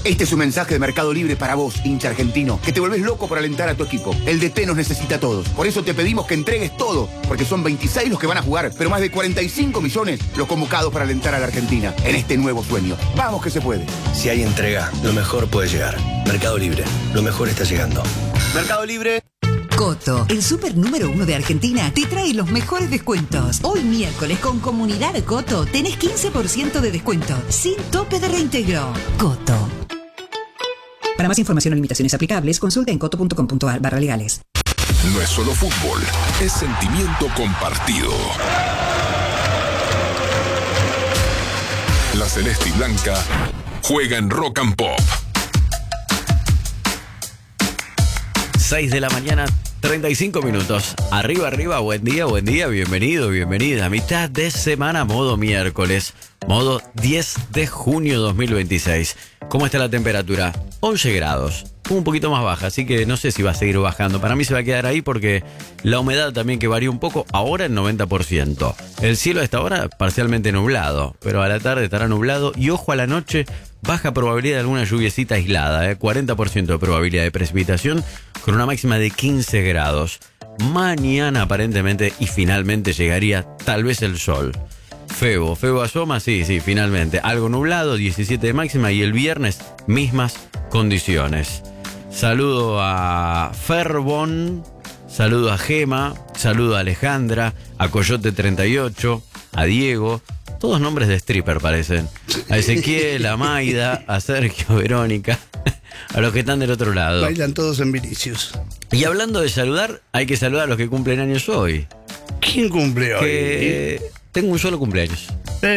Este es un mensaje de Mercado Libre para vos, hincha argentino, que te volvés loco por alentar a tu equipo. El DT nos necesita a todos. Por eso te pedimos que entregues todo, porque son 26 los que van a jugar, pero más de 45 millones los convocados para alentar a la Argentina en este nuevo sueño. Vamos que se puede. Si hay entrega, lo mejor puede llegar. Mercado Libre, lo mejor está llegando. Mercado Libre. Coto, el súper número 1 de Argentina, te trae los mejores descuentos. Hoy miércoles con Comunidad Coto tenés 15% de descuento, sin tope de reintegro. Coto. Para más información o limitaciones aplicables, consulta en coto.com.ar/legales. No es solo fútbol, es sentimiento compartido. La Celeste y Blanca juega en Rock and Pop. 6 de la mañana, 35 minutos. Arriba, buen día, bienvenido, bienvenida. Mitad de semana, modo miércoles, modo 10 de junio 2026. ¿Cómo está la temperatura? 11 grados, un poquito más baja, así que no sé si va a seguir bajando. Para mí se va a quedar ahí porque la humedad también que varía un poco, ahora el 90%. El cielo a esta hora parcialmente nublado, pero a la tarde estará nublado y ojo a la noche, baja probabilidad de alguna lluviecita aislada, 40% de probabilidad de precipitación con una máxima de 15 grados. Mañana aparentemente y finalmente llegaría tal vez el sol. Febo asoma, sí, finalmente. Algo nublado, 17 de máxima y el viernes mismas condiciones. Saludo a Ferbon, saludo a Gema, saludo a Alejandra, a Coyote 38, a Diego. Todos nombres de stripper parecen. A Ezequiel, a Maida, a Sergio, Verónica, a los que están del otro lado. Bailan todos en Vinicius. Y hablando de saludar, hay que saludar a los que cumplen años hoy. ¿Quién cumple hoy? Tengo un solo cumpleaños.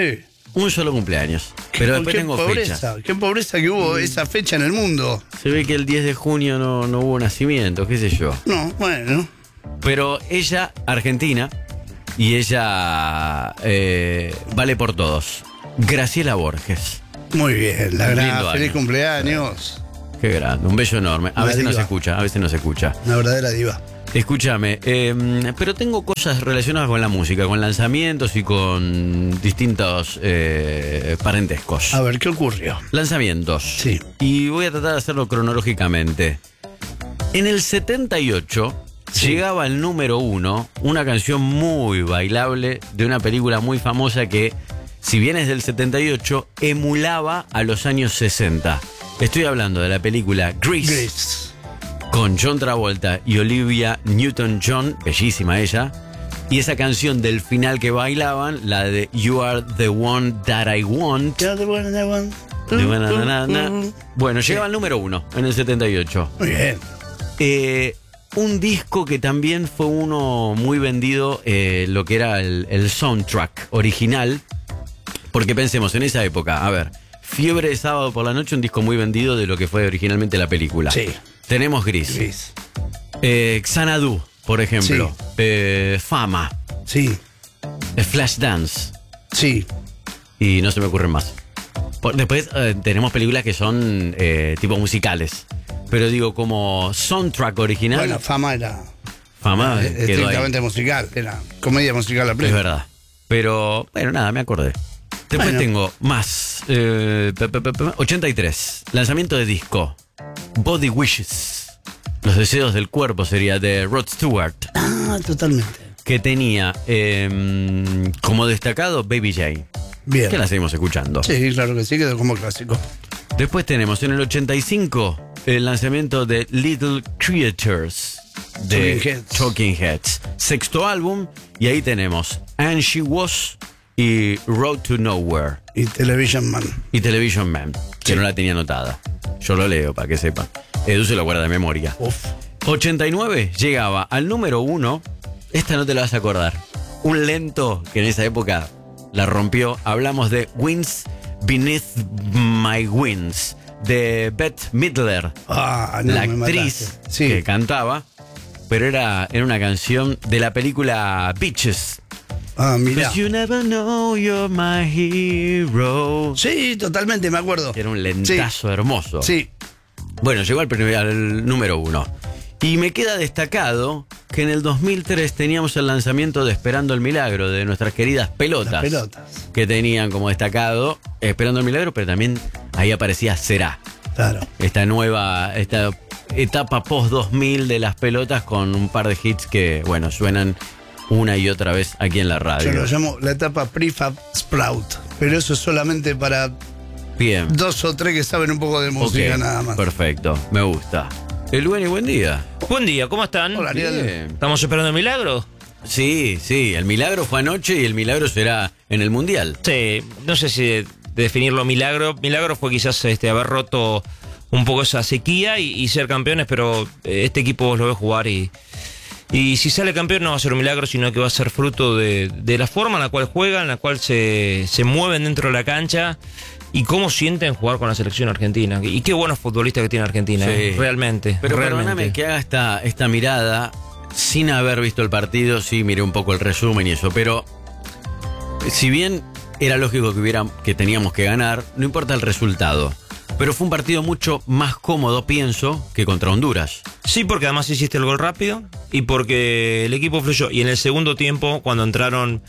Un solo cumpleaños. Pero después tengo fecha. Qué pobreza que hubo esa fecha en el mundo. Se ve que el 10 de junio no hubo nacimiento, qué sé yo. No, bueno. Pero ella, argentina, y ella vale por todos. Graciela Borges. Muy bien, la gran feliz año. Cumpleaños. Qué grande, un beso enorme. A veces diva. no se escucha. Una verdadera diva. Escúchame, pero tengo cosas relacionadas con la música, con lanzamientos y con distintos parentescos. A ver, ¿qué ocurrió? Lanzamientos. Sí. Y voy a tratar de hacerlo cronológicamente. En el 78 llegaba al número 1 una canción muy bailable de una película muy famosa que, si bien es del 78, emulaba a los años 60. Estoy hablando de la película Grease. Con John Travolta y Olivia Newton-John, bellísima ella. Y esa canción del final que bailaban, la de You Are the One That I Want. Bueno, llegaba al número 1 en el 78. Muy bien. Un disco que también fue uno muy vendido, lo que era el soundtrack original. Porque pensemos, en esa época, a ver, Fiebre de sábado por la noche, un disco muy vendido de lo que fue originalmente la película. Sí. Tenemos Gris. Xanadu, por ejemplo. Sí. Fama. Sí. Flashdance. Sí. Y no se me ocurren más. Después tenemos películas que son tipo musicales. Pero digo, como soundtrack original. Bueno, Fama era. Fama estrictamente musical. Era comedia musical a pleno. Es verdad. Pero, bueno, nada, me acordé. Después tengo más. 83. Lanzamiento de disco. Body Wishes. Los deseos del cuerpo sería de Rod Stewart. Ah, totalmente. Que tenía como destacado Baby J. Bien. Que la seguimos escuchando. Sí, claro que sí, quedó como clásico. Después tenemos en el 85 el lanzamiento de Little Creatures de Talking Heads. Sexto álbum. Y ahí tenemos And She Was y Road to Nowhere. Y Television Man. Que no la tenía anotada. Yo lo leo para que sepan. Edu se lo guarda de memoria. 89 llegaba al número 1. Esta no te la vas a acordar. Un lento que en esa época la rompió. Hablamos de Winds Beneath My Wings, de Bette Midler, la actriz que cantaba. Pero era una canción de la película Bitches. Mira. 'Cause you never know you're my hero. Sí, totalmente, me acuerdo. Era un lentazo hermoso. Sí. Bueno, llegó al número 1. Y me queda destacado que en el 2003 teníamos el lanzamiento de Esperando el Milagro, de nuestras queridas Pelotas. Las Pelotas. Que tenían como destacado Esperando el Milagro, pero también ahí aparecía Será. Claro. esta etapa post-2000 de las pelotas con un par de hits que, bueno, suenan una y otra vez aquí en la radio. Yo lo llamo la etapa Prefab Sprout, pero eso es solamente para Bien. 2 o 3 que saben un poco de música Ok, nada más. Perfecto, me gusta. Lueni, buen día. Buen día, ¿cómo están? Hola, Ariel. Bien. ¿Estamos esperando el milagro? Sí, el milagro fue anoche y el milagro será en el Mundial. Sí, no sé si definirlo milagro. Milagro fue quizás haber roto un poco esa sequía y ser campeones, pero este equipo vos lo ves jugar y si sale campeón no va a ser un milagro, sino que va a ser fruto de la forma en la cual juegan, en la cual se mueven dentro de la cancha y cómo sienten jugar con la selección argentina. Y qué buenos futbolistas que tiene Argentina, Sí. realmente. Pero realmente. perdóname que haga esta mirada sin haber visto el partido. Sí, miré un poco el resumen y eso, pero si bien era lógico que teníamos que ganar, no importa el resultado. Pero fue un partido mucho más cómodo, pienso, que contra Honduras. Sí, porque además hiciste el gol rápido y porque el equipo fluyó. Y en el segundo tiempo, cuando entraron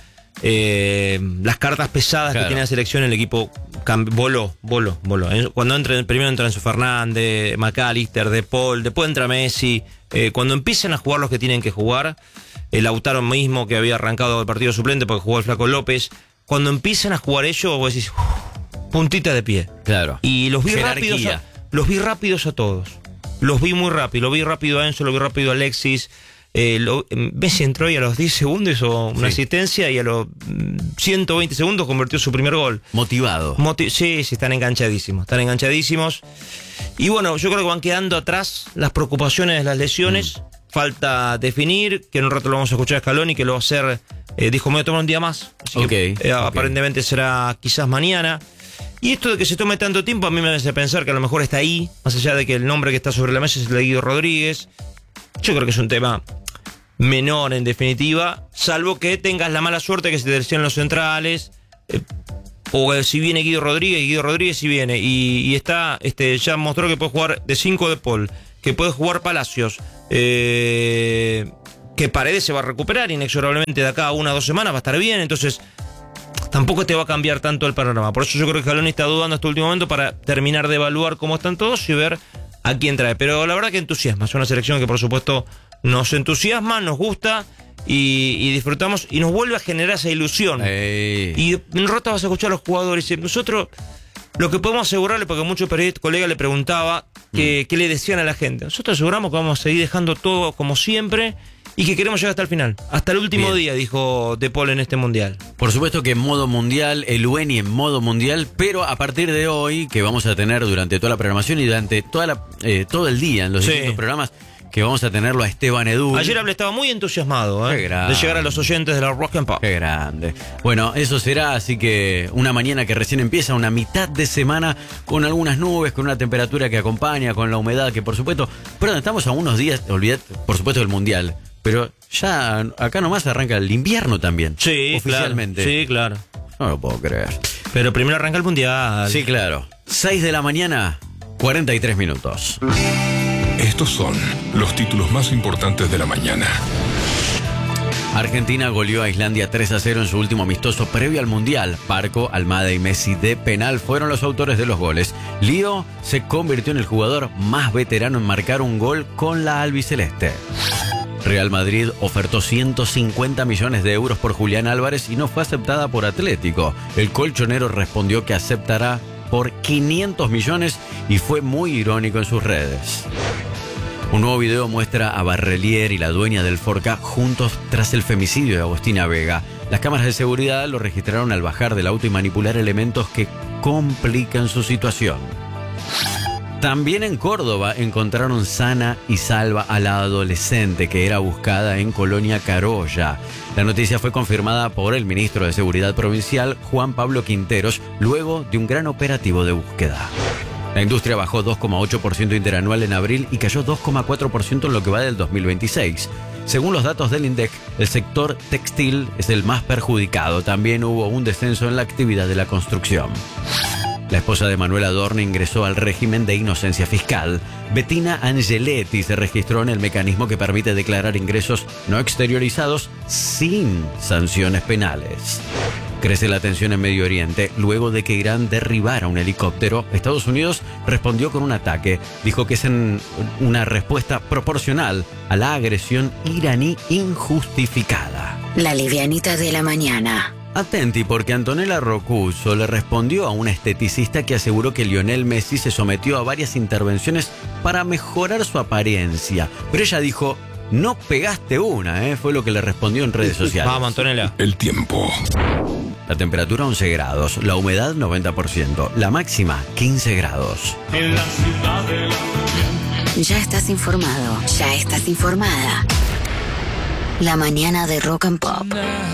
las cartas pesadas Claro. que tiene la selección, el equipo voló. Cuando primero entra Enzo Fernández, McAllister, De Paul, después entra Messi. Cuando empiezan a jugar los que tienen que jugar, el Lautaro mismo que había arrancado el partido suplente porque jugó el Flaco López, cuando empiezan a jugar ellos, vos decís, puntita de pie. Claro. Y los vi Jerarquía. rápidos a todos. Los vi muy rápido. Lo vi rápido a Enzo, lo vi rápido a Alexis. Messi entró y a los 10 segundos hizo una asistencia y a los 120 segundos convirtió su primer gol. Motivado. Sí, están enganchadísimos. Y bueno, yo creo que van quedando atrás las preocupaciones de las lesiones. Falta definir, que en un rato lo vamos a escuchar a Scaloni, que lo va a hacer, dijo, me voy a tomar un día más. Así que, Ok. aparentemente será quizás mañana. Y esto de que se tome tanto tiempo a mí me hace pensar que a lo mejor está ahí, más allá de que el nombre que está sobre la mesa es el de Guido Rodríguez. Yo creo que es un tema menor en definitiva, salvo que tengas la mala suerte que se te lesionen los centrales, o si viene Guido Rodríguez si viene, y está, ya mostró que puede jugar de 5 De Paul, que puede jugar Palacios, que Paredes se va a recuperar inexorablemente de acá a 1 o 2 semanas, va a estar bien, entonces tampoco te va a cambiar tanto el panorama. Por eso yo creo que Scaloni está dudando hasta el último momento para terminar de evaluar cómo están todos y ver a quién trae. Pero la verdad que entusiasma. Es una selección que por supuesto nos entusiasma, nos gusta y disfrutamos y nos vuelve a generar esa ilusión. Y en un rato vas a escuchar a los jugadores y nosotros lo que podemos asegurarle, porque muchos colegas le preguntaba qué le decían a la gente. Nosotros aseguramos que vamos a seguir dejando todo como siempre y que queremos llegar hasta el final. Hasta el último día, dijo De Paul en este mundial. Por supuesto que en modo mundial, el Lueni en modo mundial, pero a partir de hoy, que vamos a tener durante toda la programación y durante todo el día en los distintos programas, que vamos a tenerlo a Esteban Edu. Ayer estaba muy entusiasmado Qué grande. de llegar a los oyentes de la Rock and Pop. Qué grande. Bueno, eso será, así que una mañana que recién empieza, una mitad de semana con algunas nubes, con una temperatura que acompaña, con la humedad que por supuesto, perdón, estamos a unos días, olvidad, por supuesto, del mundial. Pero ya acá nomás arranca el invierno también. Sí, oficialmente. Claro. Sí, claro. No lo puedo creer. Pero primero arranca el mundial. Sí, claro. 6 de la mañana, 43 minutos. Estos son los títulos más importantes de la mañana. Argentina goleó a Islandia 3-0 en su último amistoso previo al Mundial. Parco, Almada y Messi de penal fueron los autores de los goles. Lío se convirtió en el jugador más veterano en marcar un gol con la albiceleste. Real Madrid ofertó 150 millones de euros por Julián Álvarez y no fue aceptada por Atlético. El colchonero respondió que aceptará por 500 millones y fue muy irónico en sus redes. Un nuevo video muestra a Barrelier y la dueña del Forca juntos tras el femicidio de Agostina Vega. Las cámaras de seguridad lo registraron al bajar del auto y manipular elementos que complican su situación. También en Córdoba encontraron sana y salva a la adolescente que era buscada en Colonia Carolla. La noticia fue confirmada por el ministro de Seguridad Provincial, Juan Pablo Quinteros, luego de un gran operativo de búsqueda. La industria bajó 2,8% interanual en abril y cayó 2,4% en lo que va del 2026. Según los datos del INDEC, el sector textil es el más perjudicado. También hubo un descenso en la actividad de la construcción. La esposa de Manuel Adorno ingresó al régimen de inocencia fiscal. Bettina Angeletti se registró en el mecanismo que permite declarar ingresos no exteriorizados sin sanciones penales. Crece la tensión en Medio Oriente. Luego de que Irán derribara un helicóptero, Estados Unidos respondió con un ataque. Dijo que es una respuesta proporcional a la agresión iraní injustificada. La livianita de la mañana. Atenti, porque Antonella Roccuzzo le respondió a una esteticista que aseguró que Lionel Messi se sometió a varias intervenciones para mejorar su apariencia. Pero ella dijo, no pegaste una, fue lo que le respondió en redes sociales. Vamos, Antonella. El tiempo. La temperatura 11 grados, la humedad 90%, la máxima 15 grados. Ya estás informado, ya estás informada. La mañana de Rock and Pop.